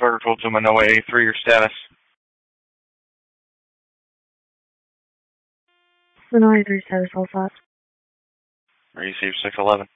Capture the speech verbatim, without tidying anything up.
Carter twelve to Manoa A three, your status. Manoa A three status, all fast. Receive six eleven.